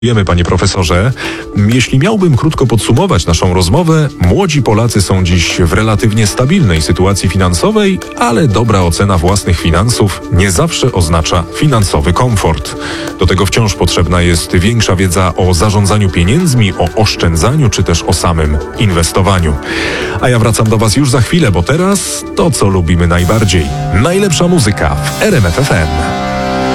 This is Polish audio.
Dziękujemy, panie profesorze. Jeśli miałbym krótko podsumować naszą rozmowę, młodzi Polacy są dziś w relatywnie stabilnej sytuacji finansowej, ale dobra ocena własnych finansów nie zawsze oznacza finansowy komfort. Do tego wciąż potrzebna jest większa wiedza o zarządzaniu pieniędzmi, o oszczędzaniu czy też o samym inwestowaniu. A ja wracam do was już za chwilę, bo teraz to, co lubimy najbardziej. Najlepsza muzyka w RMF FM.